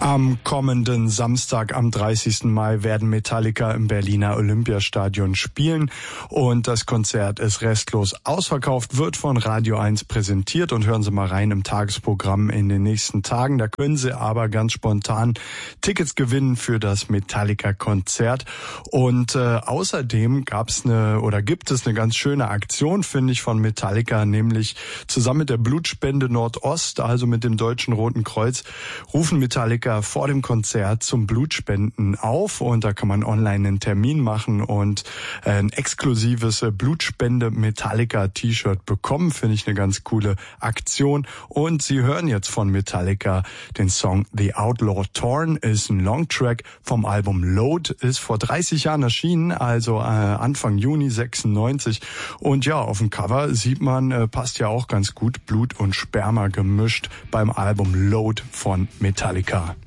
Am kommenden Samstag, am 30. Mai, werden Metallica im Berliner Olympiastadion spielen und das Konzert ist restlos ausverkauft, wird von Radio 1 präsentiert und hören Sie mal rein im Tagesprogramm in den nächsten Tagen. Da können Sie aber ganz spontan Tickets gewinnen für das Metallica-Konzert und außerdem gibt es eine ganz schöne Aktion, finde ich, von Metallica, nämlich zusammen mit der Blutspende Nordost, also mit dem Deutschen Roten Kreuz, rufen Metallica vor dem Konzert zum Blutspenden auf und da kann man online einen Termin machen und ein exklusives Blutspende Metallica T-Shirt bekommen. Finde ich eine ganz coole Aktion. Und Sie hören jetzt von Metallica den Song The Outlaw Torn, ist ein Longtrack vom Album Load, ist vor 30 Jahren erschienen, also Anfang Juni 96. Und ja, auf dem Cover sieht man, passt ja auch ganz gut, Blut und Sperma gemischt beim Album Load von Metallica.